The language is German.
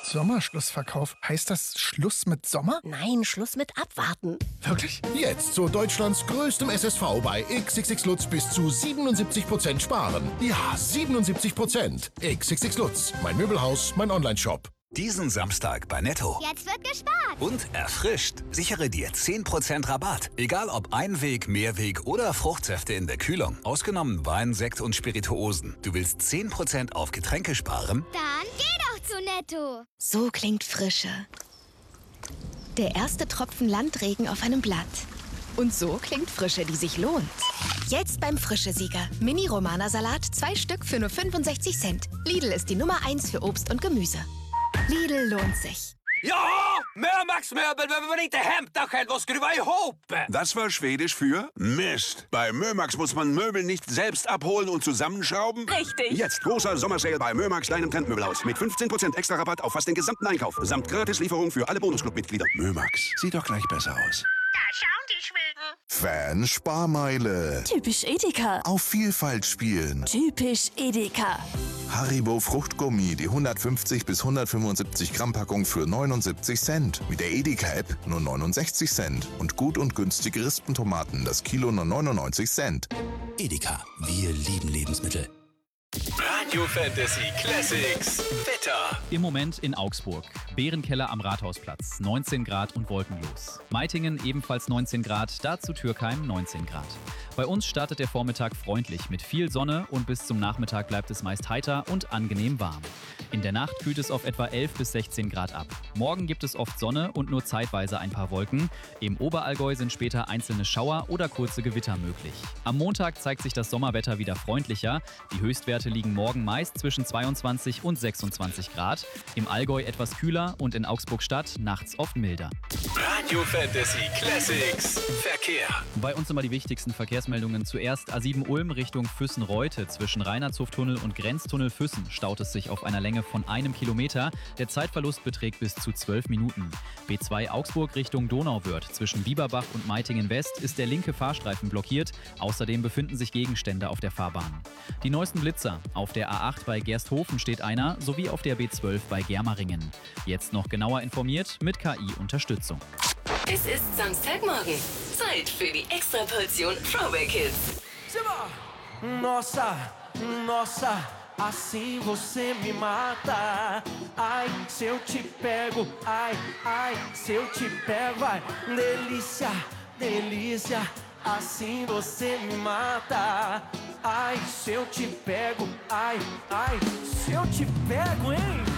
Sommerschlussverkauf. Heißt das Schluss mit Sommer? Nein, Schluss mit Abwarten. Wirklich? Jetzt zu Deutschlands größtem SSV bei XXX Lutz bis zu 77% sparen. Ja, 77%. XXX Lutz, mein Möbelhaus, mein Onlineshop. Diesen Samstag bei Netto. Jetzt wird gespart. Und erfrischt. Sichere dir 10% Rabatt. Egal ob Einweg, Mehrweg oder Fruchtsäfte in der Kühlung. Ausgenommen Wein, Sekt und Spirituosen. Du willst 10% auf Getränke sparen? Dann geh doch zu Netto. So klingt Frische. Der erste Tropfen Landregen auf einem Blatt. Und so klingt Frische, die sich lohnt. Jetzt beim Frische-Sieger. Mini-Romana-Salat, 2 Stück für nur 65 Cent. Lidl ist die Nummer 1 für Obst und Gemüse. Lidl lohnt sich. Ja, Mömax-Möbel behöver man inte hämta själv och skruva ihop. Das war Schwedisch für Mist. Bei Mömax muss man Möbel nicht selbst abholen und zusammenschrauben. Richtig. Jetzt großer Sommersale bei Mömax, deinem Trendmöbelhaus. Mit 15% extra Rabatt auf fast den gesamten Einkauf. Samt Gratislieferung für alle Bonusclub-Mitglieder. Mömax, sieht doch gleich besser aus. Da schauen die Schweden. Fan-Sparmeile. Typisch Edeka. Auf Vielfalt spielen. Typisch Edeka. Haribo Fruchtgummi, die 150 bis 175 Gramm Packung für 79 Cent. Mit der Edeka-App nur 69 Cent. Und gut und günstige Rispentomaten, das Kilo nur 99 Cent. Edeka, wir lieben Lebensmittel. Radio Fantasy Classics Wetter. Im Moment in Augsburg. Bärenkeller am Rathausplatz, 19 Grad und wolkenlos. Meitingen ebenfalls 19 Grad, dazu Türkheim 19 Grad. Bei uns startet der Vormittag freundlich mit viel Sonne und bis zum Nachmittag bleibt es meist heiter und angenehm warm. In der Nacht kühlt es auf etwa 11 bis 16 Grad ab. Morgen gibt es oft Sonne und nur zeitweise ein paar Wolken. Im Oberallgäu sind später einzelne Schauer oder kurze Gewitter möglich. Am Montag zeigt sich das Sommerwetter wieder freundlicher. Die Höchstwerte liegen morgen meist zwischen 22 und 26 Grad. Im Allgäu etwas kühler und in Augsburg-Stadt nachts oft milder. Radio Fantasy Classics Verkehr. Bei uns immer die wichtigsten Verkehrsmeldungen. Zuerst A7 Ulm Richtung Füssen-Reute. Zwischen Reinhardshoftunnel und Grenztunnel Füssen staut es sich auf einer Länge von 1 Kilometer. Der Zeitverlust beträgt bis zu 12 Minuten. B2 Augsburg Richtung Donauwörth. Zwischen Bieberbach und Meitingen West ist der linke Fahrstreifen blockiert. Außerdem befinden sich Gegenstände auf der Fahrbahn. Die neuesten Blitzer. Auf der A8 bei Gersthofen steht einer, sowie auf der B12 bei Germeringen. Jetzt noch genauer informiert mit KI-Unterstützung. Es ist Samstagmorgen. Zeit für die Extraportion Throwback Hits. Nossa, nossa, assim você me mata. Ai, se eu te pego, ai, ai, se eu te pego, ai, delícia, delícia, assim você me mata. Ai, se eu te pego, ai, ai, se eu te pego, hein?